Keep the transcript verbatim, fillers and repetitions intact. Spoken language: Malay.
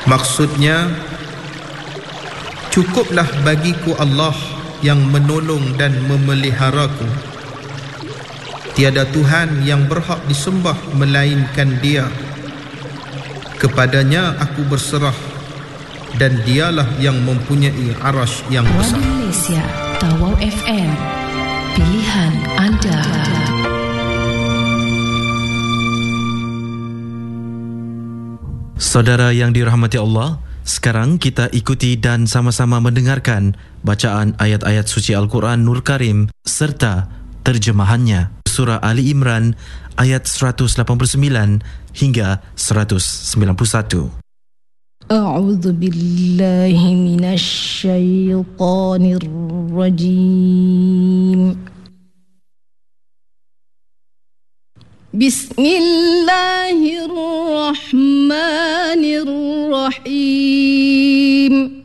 Maksudnya, cukuplah bagiku Allah yang menolong dan memeliharaku. Tiada Tuhan yang berhak disembah melainkan Dia. Kepadanya aku berserah, dan Dialah yang mempunyai arasy yang besar. Malaysia, Tawau F M, pilihan anda. Saudara yang dirahmati Allah, sekarang kita ikuti dan sama-sama mendengarkan bacaan ayat-ayat suci Al-Quran Nur Karim serta terjemahannya. Surah Ali Imran ayat seratus lapan puluh sembilan hingga seratus sembilan puluh satu. A'udzu billahi minasy syaithanir rajim. Bismillahirrahmanirrahim.